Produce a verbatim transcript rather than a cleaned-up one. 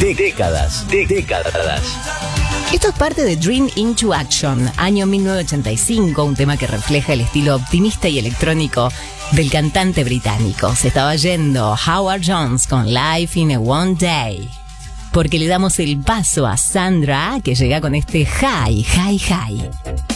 Décadas, de décadas. Esto es parte de Dream into Action, año mil novecientos ochenta y cinco, un tema que refleja el estilo optimista y electrónico del cantante británico. Se estaba yendo Howard Jones con Life in a One Day. Porque le damos el paso a Sandra, que llega con este High, High, High.